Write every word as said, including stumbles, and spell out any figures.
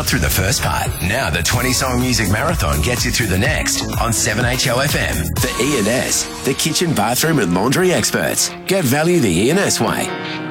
got through the first part. Now the twenty-song music marathon gets you through the next on seven H O F M. The E and S, the kitchen, bathroom and laundry experts. Get value the E and S way.